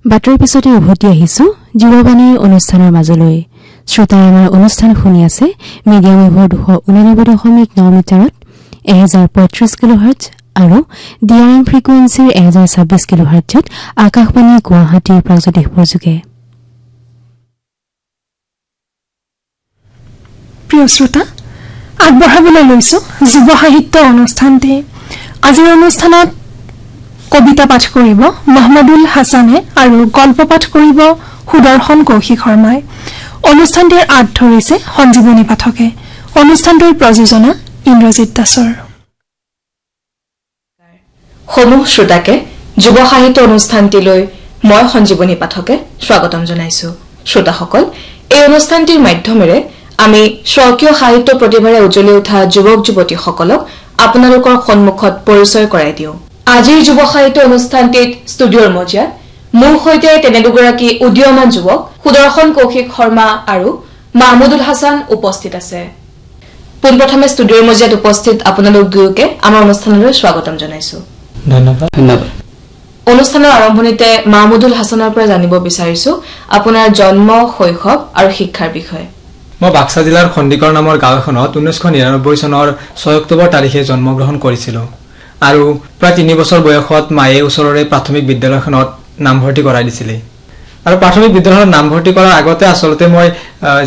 বাতৰিৰ পিছতে উভতি আহিছো যুৱবাণীৰ অনুষ্ঠানৰ মাজলৈ। শ্ৰোতাই আমাৰ অনুষ্ঠান শুনি আছে মিডিয়াম ৱেভৰ 289.9 মিটাৰত 1035 কিলোহাৰ্টজ আৰু ডিআৰএম ফ্ৰিকুৱেন্সিৰ 1026 কিলোহাৰ্টজত আকাশবাণী গুৱাহাটীৰ প্ৰাগজ্যোতিষপুৰ যোগে। প্ৰিয় শ্ৰোতা, আগবঢ়াবলৈ লৈছো যুৱ সাহিত্য অনুষ্ঠানটি। আজিৰ অনুষ্ঠানত কবিতা পাঠ কৰিব মহম্মদুল হাছানে আৰু গল্প পাঠ কৰিব সুদৰ্শন কৌশিক শৰ্মাই। অনুষ্ঠানটিৰ আঁত ধৰিছে সঞ্জীৱনী পাঠকে। অনুষ্ঠানটিৰ প্ৰযোজনা ইন্দ্ৰজিৎ দাসৰ। সমূহ শ্ৰোতাকে যুৱ সাহিত্য অনুষ্ঠানটিলৈ মই সঞ্জীৱনী পাঠকে স্বাগতম জনাইছো। শ্ৰোতাসকল, এই অনুষ্ঠানটিৰ মাধ্যমেৰে আমি স্বকীয় সাহিত্য প্ৰতিভাৰে উজ্বলি উঠা যুৱক যুৱতীসকলক আপোনালোকৰ সন্মুখত পৰিচয় কৰাই দিওঁ। আজিৰ যুৱ সাহিত্য অনুষ্ঠানটিত ষ্টুডিঅ'ৰ মজিয়াত মোৰ সৈতে তেনে দুগৰাকী উদীয়মান যুৱক সুদৰ্শন কৌশিক শৰ্মা আৰু মাহমুদুল হাছান উপস্থিত আছে। পোনপ্ৰথমে ষ্টুডিঅ'ৰ মজিয়াত উপস্থিত আপোনালোক দুয়োকে আমাৰ অনুষ্ঠানলৈ স্বাগতম জনাইছো। ধন্যবাদ। অনুষ্ঠানৰ আৰম্ভণিতে মাহমুদুল হাছানৰ পৰা জানিব বিচাৰিছো আপোনাৰ জন্ম, শৈশৱ আৰু শিক্ষাৰ বিষয়ে। মই বাক্সা জিলাৰ খণ্ডিকৰ নামৰ গাঁও এখনত 1999 চনৰ 6 অক্টোবৰ তাৰিখে জন্মগ্ৰহণ কৰিছিলোঁ আৰু প্ৰায় 3 বছৰ বয়সত মায়ে ওচৰৰে প্ৰাথমিক বিদ্যালয়খনত নামভৰ্তি কৰাই দিছিলে। আৰু প্ৰাথমিক বিদ্যালয়ত নামভৰ্তি কৰাৰ আগতে আচলতে মই